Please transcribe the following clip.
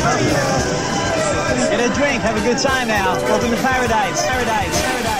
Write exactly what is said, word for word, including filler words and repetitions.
Get a drink. Have a good time now. Welcome to paradise. Paradise. Paradise.